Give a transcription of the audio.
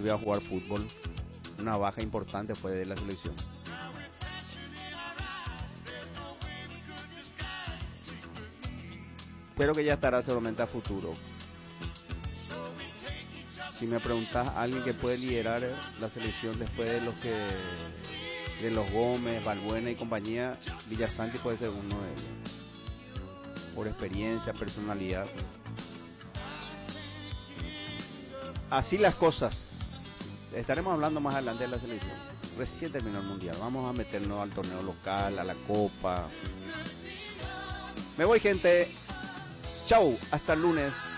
volvió a jugar fútbol. Una baja importante fue de la selección. Pero que ya estará seguramente a futuro. Si me preguntas a alguien que puede liderar la selección después de los Gómez, Balbuena y compañía, Villasanti puede ser uno de ellos. Por experiencia, personalidad. Así las cosas. Estaremos hablando más adelante de la selección. Recién terminó el mundial. Vamos a meternos al torneo local, a la copa. Me voy, gente. Chau, hasta el lunes.